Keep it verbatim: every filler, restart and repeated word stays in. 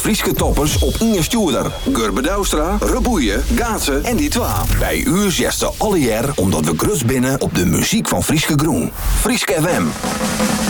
Frieske toppers op Inge Stuurder. Gurbe Douwstra, Reboeien, Gaatsen en die twa. Bij u zesten alle jaar omdat we grus binnen op de muziek van Frieske Groen. Frieske F M.